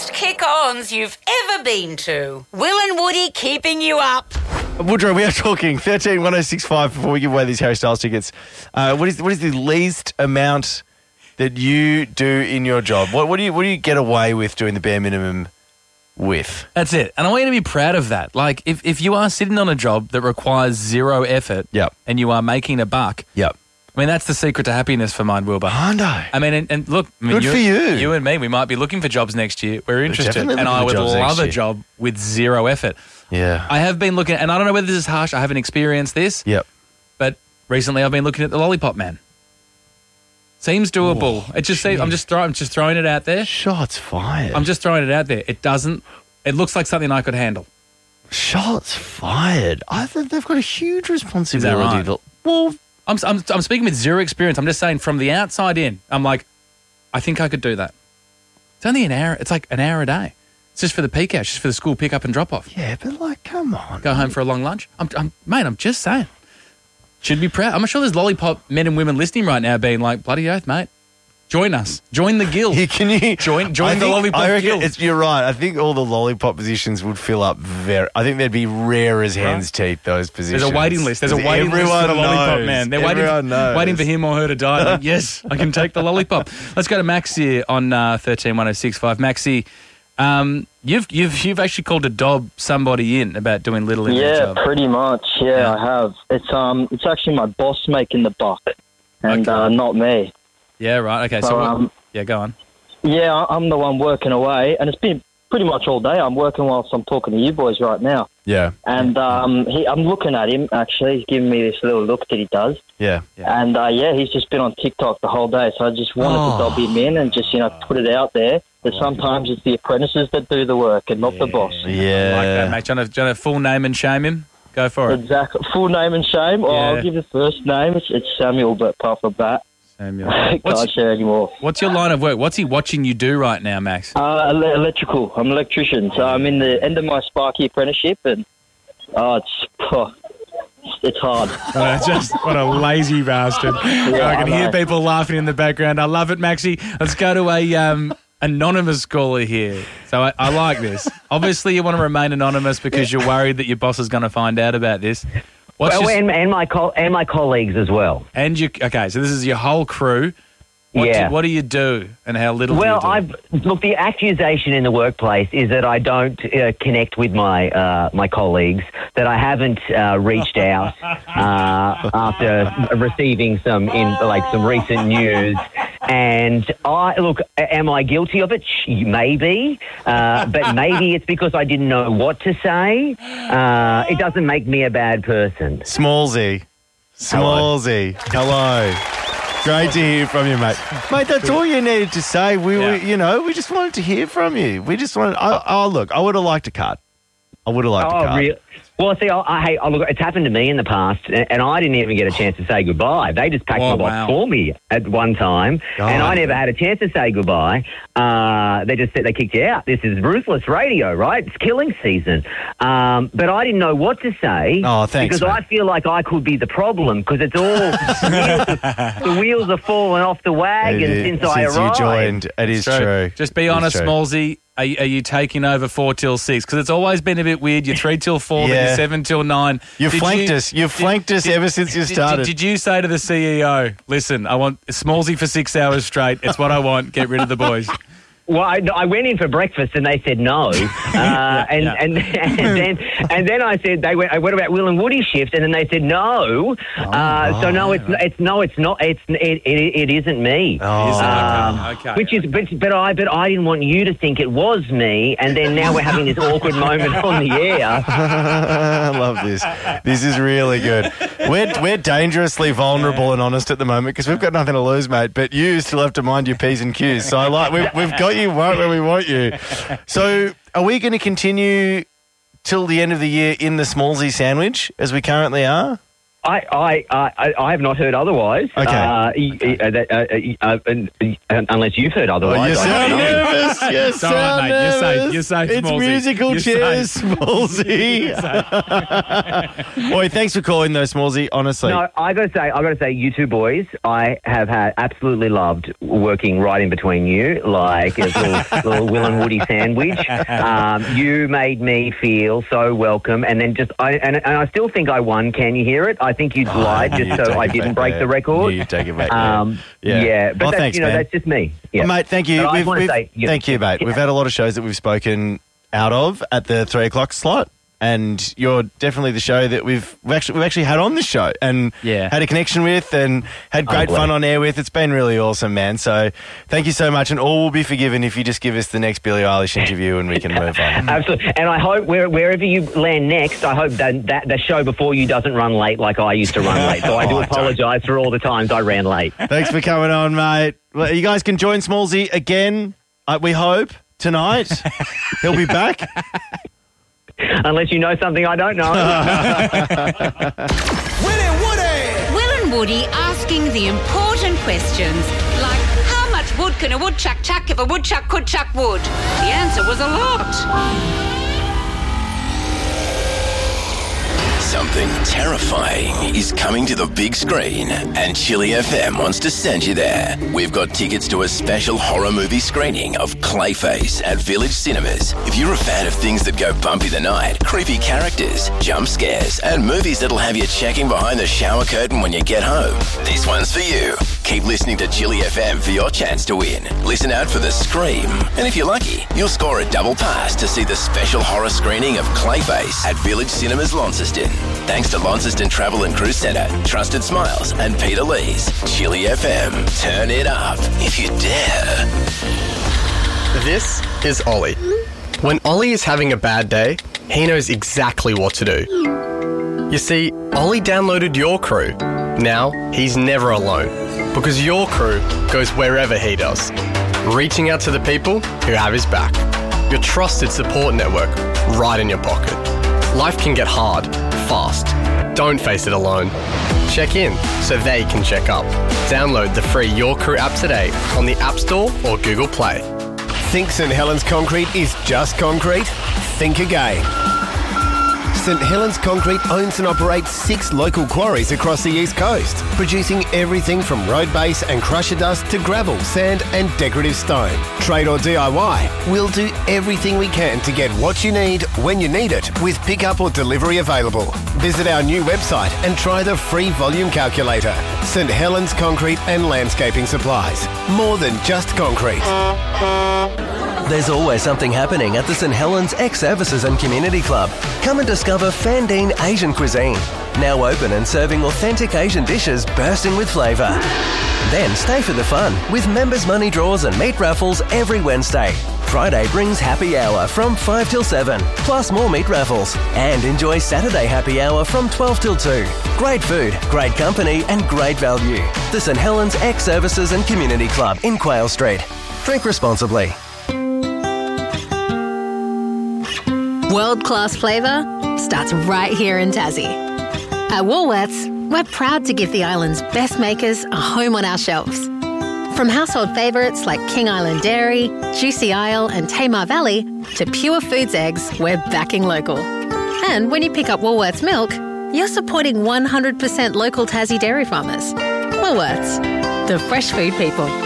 best kick-ons you've ever been to. Will and Woody keeping you up. Woodrow, we are talking 13-1065 before we give away these Harry Styles tickets. What is the least amount that you do in your job? What do you get away with doing the bare minimum with? That's it. And I want you to be proud of that. Like, if you are sitting on a job that requires zero effort and you are making a buck, I mean, that's the secret to happiness for mine, Wilbur. I know. I mean, and look, good for you. You and me, we might be looking for jobs next year. We're interested. And I would love a job with zero effort. Yeah. I have been looking, and I don't know whether this is harsh. I haven't experienced this. Yep. But recently I've been looking at the Lollipop Man. Seems doable. I'm just throwing it out there. Shots fired. I'm just throwing it out there. It looks like something I could handle. Shots fired. I think they've got a huge responsibility. Is that right? Well, I'm speaking with zero experience. I'm just saying from the outside in, I'm like, I think I could do that. It's only an hour. It's like an hour a day. It's just for the peak hours, just for the school pick up and drop off. Yeah, but like, come on. Go home for a long lunch. I'm just saying. Should be proud. I'm sure there's Lollipop men and women listening right now being like, bloody oath, mate. Join us. Join the guild. Can you join the Lollipop guild? You're right. I think all the Lollipop positions would fill up I think they'd be rare as hen's teeth, those positions. There's a waiting list. There's a waiting list for the Lollipop Man. They're waiting for him or her to die. Like, yes, I can take the Lollipop. Let's go to Max here on 13-1065. Maxie, you've actually called a dob somebody in about doing little in their job. Yeah, pretty much. Yeah, I have. It's actually my boss making the buck, and not me. Yeah, right. Okay, so go on. Yeah, I'm the one working away, and it's been pretty much all day. I'm working whilst I'm talking to you boys right now. Yeah. And I'm looking at him, actually. He's giving me this little look that he does. Yeah. And, he's just been on TikTok the whole day, so I just wanted to dob him in and just, put it out there that sometimes it's the apprentices that do the work and not the boss. Yeah. I like that, mate. Do you want to full name and shame him? Go for it. Exactly. Full name and shame? Yeah. I'll give the first name. It's Samuel, but apart from that, Samuel. Can't share anymore. What's your line of work? What's he watching you do right now, Max? Electrical. I'm an electrician, so I'm in the end of my Sparky apprenticeship, and it's hard. What a lazy bastard. Yeah, I can hear people laughing in the background. I love it, Maxie. Let's go to a anonymous caller here. So I like this. Obviously, you want to remain anonymous because you're worried that your boss is going to find out about this. And my colleagues as well. Okay, so this is your whole crew. What do you do, and how little do you do? Look, the accusation in the workplace is that I don't connect with my colleagues, that I haven't reached out after receiving some recent news. And am I guilty of it? Maybe, but maybe it's because I didn't know what to say. It doesn't make me a bad person. Smallsy. Hello. Great to hear from you, mate. Mate, that's all you needed to say. We just wanted to hear from you. We just wanted. Look, I would have liked a cut. I would have liked a cut. Really? Well, see, look, it's happened to me in the past, and I didn't even get a chance to say goodbye. They just packed my box for me at one time, and I never had a chance to say goodbye. They just said they kicked you out. This is ruthless radio, right? It's killing season. But I didn't know what to say. Oh, thanks, because mate. I feel like I could be the problem because it's all the wheels are falling off the wagon since I arrived. You joined, it is true. Just be honest, Smallsy. Are you taking over 4 till 6? Because it's always been a bit weird. You're 3 till 4, then you're 7 till 9. You've flanked us ever since you started. Did you say to the CEO, listen, I want Smallsy for 6 hours straight. It's what I want. Get rid of the boys. Well, I went in for breakfast and they said no, and then I said I went about Will and Woody's shift and then they said no. So no, it's not. It isn't me. Okay. Which is, but I didn't want you to think it was me, and then now we're having this awkward moment on the air. I love this. This is really good. We're dangerously vulnerable and honest at the moment because we've got nothing to lose, mate. But you still have to mind your P's and Q's. So we've got you right where we want you. So are we going to continue till the end of the year in the Smallsy sandwich as we currently are? I have not heard otherwise. Okay. Unless you've heard otherwise. Well, nervous. You're so mate. nervous. You're safe, It's Smallsy. musical You're chairs, safe. Smallsy. Boy, thanks for calling though, Smallsy. Honestly. No, I gotta say, you two boys, I have absolutely loved working right in between you, like a little Will and Woody sandwich. You made me feel so welcome, and then I still think I won. Can you hear it? I think you lied just so I didn't break the record. You take it back. Yeah, but that's, thanks, man. that's just me. Yeah. Well, mate, thank you. But I wanna say, Thank you, mate. We've had a lot of shows that we've spoken out of at the 3 o'clock slot. And you're definitely the show that we've actually had on the show and had a connection with and had great fun on air with. It's been really awesome, man. So thank you so much, and all will be forgiven if you just give us the next Billie Eilish interview and we can move on. Absolutely. And I hope wherever you land next, I hope that the show before you doesn't run late like I used to run late. So I do apologise for all the times I ran late. Thanks for coming on, mate. Well, you guys can join Smallsy again, we hope, tonight. He'll be back. Unless you know something I don't know. Will and Woody asking the important questions, like how much wood can a woodchuck chuck if a woodchuck could chuck wood? The answer was a lot. Something terrifying is coming to the big screen, and Chili FM wants to send you there. We've got tickets to a special horror movie screening of Clayface at Village Cinemas. If you're a fan of things that go bumpy the night, creepy characters, jump scares, and movies that'll have you checking behind the shower curtain when you get home, this one's for you. Keep listening to Chili FM for your chance to win. Listen out for The Scream. And if you're lucky, you'll score a double pass to see the special horror screening of Clayface at Village Cinemas Launceston. Thanks to Launceston Travel and Cruise Centre, Trusted Smiles, and Peter Lee's. Chili FM. Turn it up if you dare. This is Ollie. When Ollie is having a bad day, he knows exactly what to do. You see, Ollie downloaded Your Crew. Now, he's never alone, because Your Crew goes wherever he does, reaching out to the people who have his back. Your trusted support network right in your pocket. Life can get hard, fast. Don't face it alone. Check in so they can check up. Download the free Your Crew app today on the App Store or Google Play. Think St Helens Concrete is just concrete? Think again. St Helens Concrete owns and operates 6 local quarries across the East Coast, producing everything from road base and crusher dust to gravel, sand and decorative stone. Trade or DIY, we'll do everything we can to get what you need when you need it, with pickup or delivery available. Visit our new website and try the free volume calculator. St Helens Concrete and Landscaping Supplies. More than just concrete. There's always something happening at the St Helens Ex-Services and Community Club. Come and discover Fandine Asian cuisine. Now open and serving authentic Asian dishes bursting with flavour. Then stay for the fun with members' money draws and meat raffles every Wednesday. Friday brings happy hour from 5 till 7, plus more meat raffles. And enjoy Saturday happy hour from 12 till 2. Great food, great company and great value. The St Helens Ex-Services and Community Club in Quayle Street. Drink responsibly. World-class flavour starts right here in Tassie. At Woolworths, we're proud to give the island's best makers a home on our shelves. From household favourites like King Island Dairy, Juicy Isle and Tamar Valley to Pure Foods eggs, we're backing local. And when you pick up Woolworths milk, you're supporting 100% local Tassie dairy farmers. Woolworths, the fresh food people.